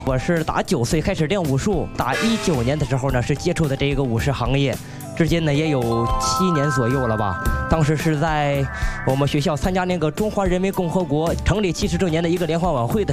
我是打9岁开始练武术，打19年的时候呢是接触的这个武士行业，至今呢也有7年左右了吧。当时是在我们学校参加那个中华人民共和国成立70周年的一个联欢晚会的。